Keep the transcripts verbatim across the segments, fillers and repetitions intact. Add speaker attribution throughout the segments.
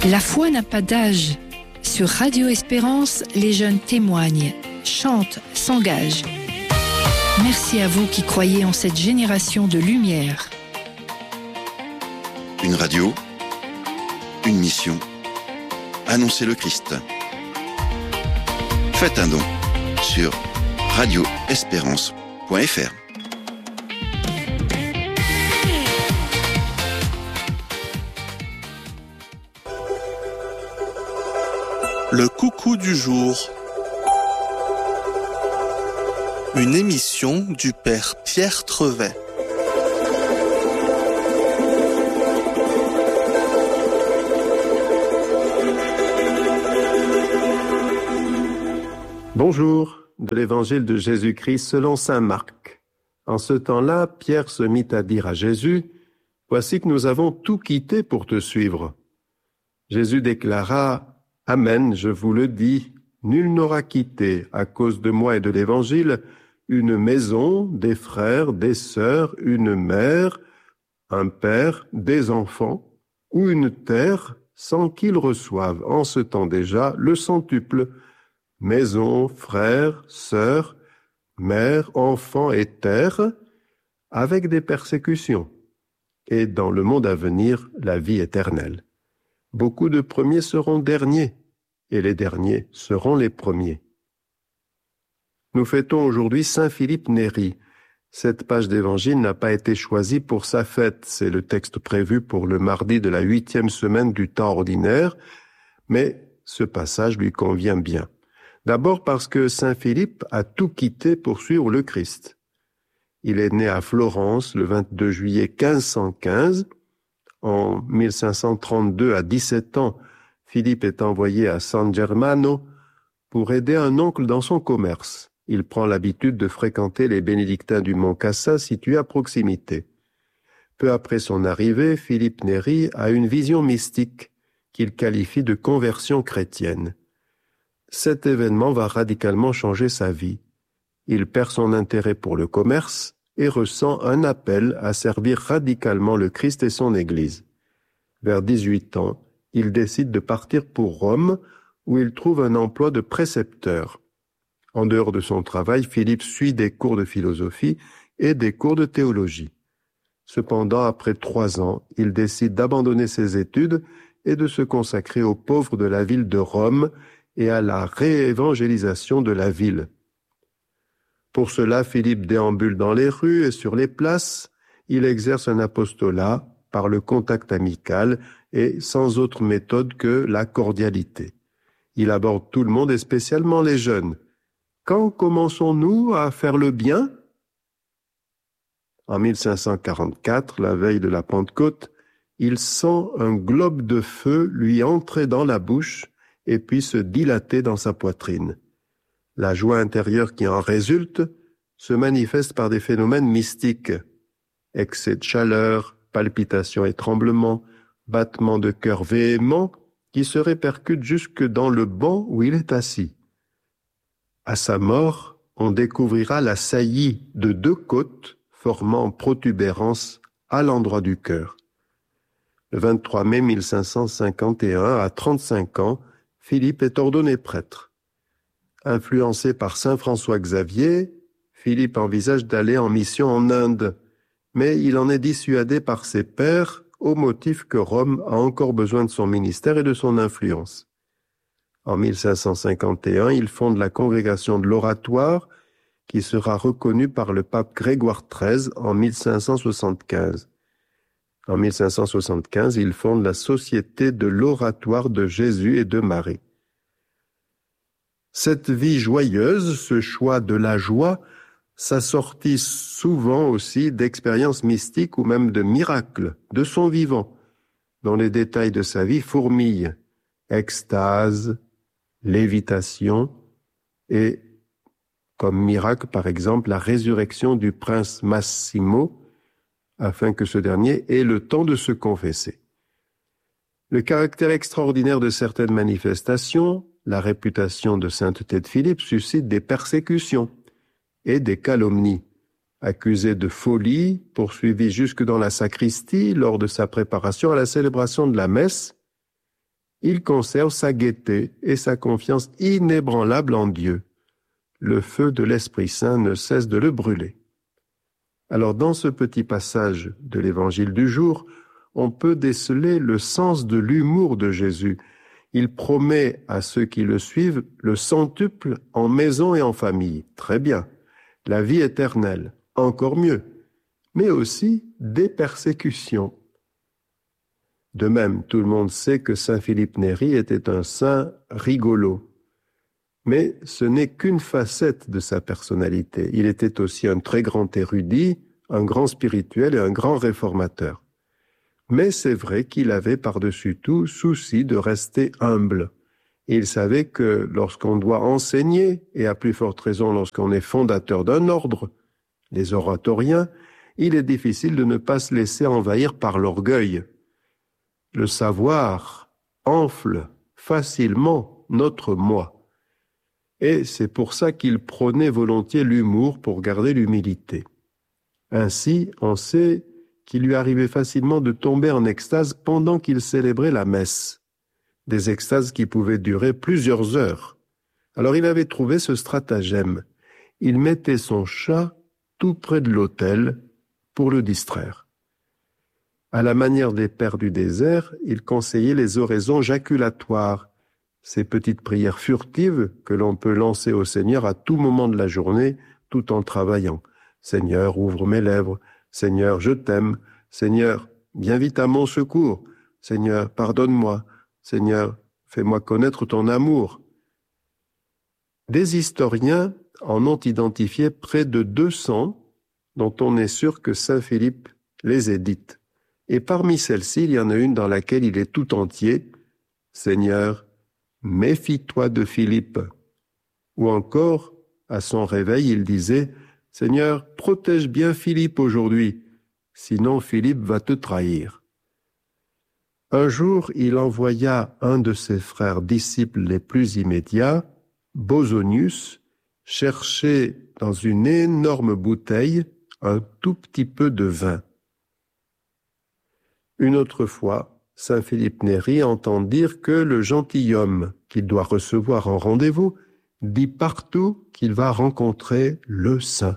Speaker 1: La foi n'a pas d'âge. Sur Radio Espérance, les jeunes témoignent, chantent, s'engagent. Merci à vous qui croyez en cette génération de lumière.
Speaker 2: Une radio, une mission, annoncer le Christ. Faites un don sur radio espérance point f r.
Speaker 3: Le coucou du jour. Une émission du Père Pierre Trevet.
Speaker 4: Bonjour, de l'Évangile de Jésus-Christ selon saint Marc. En ce temps-là, Pierre se mit à dire à Jésus, « Voici que nous avons tout quitté pour te suivre. » Jésus déclara, « Amen, je vous le dis, nul n'aura quitté, à cause de moi et de l'Évangile, une maison, des frères, des sœurs, une mère, un père, des enfants, ou une terre, sans qu'ils reçoivent en ce temps déjà le centuple. Maison, frères, sœurs, mère, enfants et terre, avec des persécutions, et dans le monde à venir, la vie éternelle. Beaucoup de premiers seront derniers, et les derniers seront les premiers. » Nous fêtons aujourd'hui Saint Philippe Néri. Cette page d'évangile n'a pas été choisie pour sa fête, c'est le texte prévu pour le mardi de la huitième semaine du temps ordinaire, mais ce passage lui convient bien. D'abord parce que Saint Philippe a tout quitté pour suivre le Christ. Il est né à Florence le vingt-deux juillet quinze cent quinze. En mille cinq cent trente-deux, à dix-sept ans, Philippe est envoyé à San Germano pour aider un oncle dans son commerce. Il prend l'habitude de fréquenter les bénédictins du Mont Cassa situés à proximité. Peu après son arrivée, Philippe Néri a une vision mystique qu'il qualifie de conversion chrétienne. Cet événement va radicalement changer sa vie. Il perd son intérêt pour le commerce et ressent un appel à servir radicalement le Christ et son Église. Vers dix-huit ans, il décide de partir pour Rome, où il trouve un emploi de précepteur. En dehors de son travail, Philippe suit des cours de philosophie et des cours de théologie. Cependant, après trois ans, il décide d'abandonner ses études et de se consacrer aux pauvres de la ville de Rome et à la réévangélisation de la ville. Pour cela, Philippe déambule dans les rues et sur les places. Il exerce un apostolat par le contact amical et sans autre méthode que la cordialité. Il aborde tout le monde et spécialement les jeunes. Quand commençons-nous à faire le bien ? En mille cinq cent quarante-quatre, la veille de la Pentecôte, il sent un globe de feu lui entrer dans la bouche et puis se dilater dans sa poitrine. La joie intérieure qui en résulte se manifeste par des phénomènes mystiques. Excès de chaleur, palpitations et tremblements, battements de cœur véhéments qui se répercutent jusque dans le banc où il est assis. À sa mort, on découvrira la saillie de deux côtes formant protubérance à l'endroit du cœur. Le vingt-trois mai mille cinq cent cinquante et un, à trente-cinq ans, Philippe est ordonné prêtre. Influencé par saint François Xavier, Philippe envisage d'aller en mission en Inde, mais il en est dissuadé par ses pairs au motif que Rome a encore besoin de son ministère et de son influence. En mille cinq cent cinquante et un, il fonde la congrégation de l'Oratoire, qui sera reconnue par le pape Grégoire treize en mille cinq cent soixante-quinze. En mille cinq cent soixante-quinze, il fonde la Société de l'Oratoire de Jésus et de Marie. Cette vie joyeuse, ce choix de la joie, s'assortit souvent aussi d'expériences mystiques ou même de miracles de son vivant, dont les détails de sa vie fourmillent. Extase, lévitation et, comme miracle par exemple, la résurrection du prince Massimo, afin que ce dernier ait le temps de se confesser. Le caractère extraordinaire de certaines manifestations, la réputation de sainteté de Philippe suscite des persécutions et des calomnies. Accusé de folie, poursuivi jusque dans la sacristie lors de sa préparation à la célébration de la messe, il conserve sa gaieté et sa confiance inébranlable en Dieu. Le feu de l'Esprit Saint ne cesse de le brûler. Alors, dans ce petit passage de l'Évangile du jour, on peut déceler le sens de l'humour de Jésus. Il promet à ceux qui le suivent le centuple en maison et en famille. Très bien. La vie éternelle, encore mieux. Mais aussi des persécutions. De même, tout le monde sait que saint Philippe Néri était un saint rigolo. Mais ce n'est qu'une facette de sa personnalité. Il était aussi un très grand érudit, un grand spirituel et un grand réformateur. Mais c'est vrai qu'il avait par-dessus tout souci de rester humble. Et il savait que lorsqu'on doit enseigner, et à plus forte raison lorsqu'on est fondateur d'un ordre, les oratoriens, il est difficile de ne pas se laisser envahir par l'orgueil. Le savoir enfle facilement notre moi. Et c'est pour ça qu'il prônait volontiers l'humour pour garder l'humilité. Ainsi, on sait qu'il lui arrivait facilement de tomber en extase pendant qu'il célébrait la messe, des extases qui pouvaient durer plusieurs heures. Alors il avait trouvé ce stratagème. Il mettait son chat tout près de l'autel pour le distraire. À la manière des pères du désert, il conseillait les oraisons jaculatoires, ces petites prières furtives que l'on peut lancer au Seigneur à tout moment de la journée, tout en travaillant. Seigneur, ouvre mes lèvres. Seigneur, je t'aime. Seigneur, viens vite à mon secours. Seigneur, pardonne-moi. Seigneur, fais-moi connaître ton amour. Des historiens en ont identifié près de deux cents, dont on est sûr que saint Philippe les ait dites. Et parmi celles-ci, il y en a une dans laquelle il est tout entier. Seigneur, méfie-toi de Philippe. Ou encore, à son réveil, il disait, Seigneur, protège bien Philippe aujourd'hui, sinon Philippe va te trahir. Un jour, il envoya un de ses frères disciples les plus immédiats, Bosonius, chercher dans une énorme bouteille un tout petit peu de vin. Une autre fois, saint Philippe Néri entend dire que le gentilhomme qu'il doit recevoir en rendez-vous dit partout qu'il va rencontrer le saint.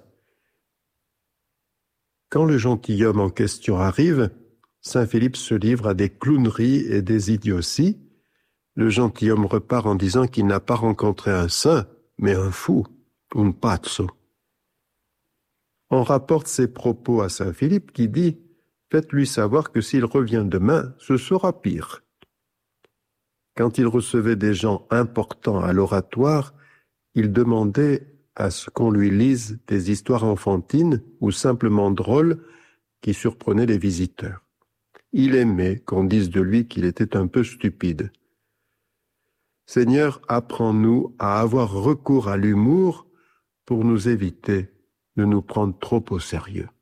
Speaker 4: Quand le gentilhomme en question arrive, saint Philippe se livre à des clowneries et des idioties. Le gentilhomme repart en disant qu'il n'a pas rencontré un saint, mais un fou, un pazzo. On rapporte ces propos à saint Philippe qui dit « Faites-lui savoir que s'il revient demain, ce sera pire. » Quand il recevait des gens importants à l'oratoire, il demandait à ce qu'on lui lise des histoires enfantines ou simplement drôles qui surprenaient les visiteurs. Il aimait qu'on dise de lui qu'il était un peu stupide. Seigneur, apprends-nous à avoir recours à l'humour pour nous éviter de nous prendre trop au sérieux.